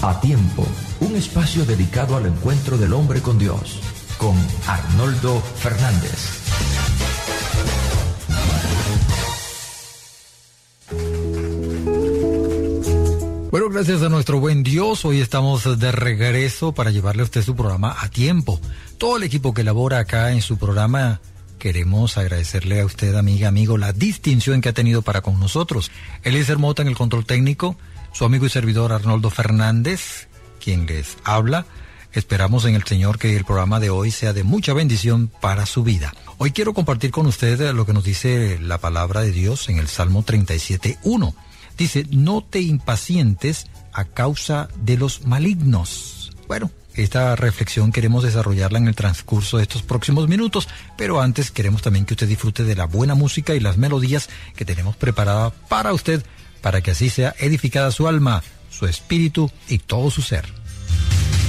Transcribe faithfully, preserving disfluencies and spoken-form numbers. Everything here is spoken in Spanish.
A Tiempo, un espacio dedicado al encuentro del hombre con Dios, con Arnoldo Fernández. Bueno, gracias a nuestro buen Dios, hoy estamos de regreso para llevarle a usted su programa A Tiempo. Todo el equipo que labora acá en su programa, queremos agradecerle a usted, amiga, amigo, la distinción que ha tenido para con nosotros. Eliezer Mota en el control técnico, su amigo y servidor Arnoldo Fernández, quien les habla. Esperamos en el Señor que el programa de hoy sea de mucha bendición para su vida. Hoy quiero compartir con usted lo que nos dice la palabra de Dios en el Salmo treinta y siete, uno. Dice, no te impacientes a causa de los malignos. Bueno, esta reflexión queremos desarrollarla en el transcurso de estos próximos minutos, pero antes queremos también que usted disfrute de la buena música y las melodías que tenemos preparadas para usted, para que así sea edificada su alma, su espíritu y todo su ser.